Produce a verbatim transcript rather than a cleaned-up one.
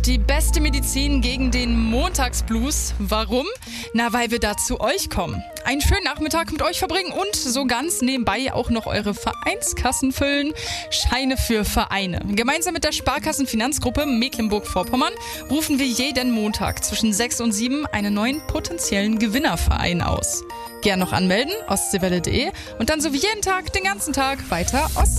Die beste Medizin gegen den Montagsblues. Warum? Na, weil wir da zu euch kommen. Einen schönen Nachmittag mit euch verbringen und so ganz nebenbei auch noch eure Vereinskassen füllen. Scheine für Vereine. Gemeinsam mit der Sparkassenfinanzgruppe Mecklenburg-Vorpommern rufen wir jeden Montag zwischen sechs und sieben einen neuen potenziellen Gewinnerverein aus. Gern noch anmelden, ostseewelle punkt de und dann so wie jeden Tag, den ganzen Tag weiter Ost.